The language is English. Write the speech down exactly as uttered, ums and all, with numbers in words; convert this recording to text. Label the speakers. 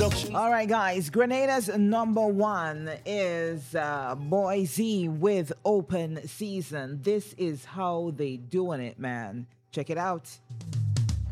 Speaker 1: production.
Speaker 2: All right, guys. Grenada's number one is uh, Boise with Open Season. This is how they doing it, man. Check it out.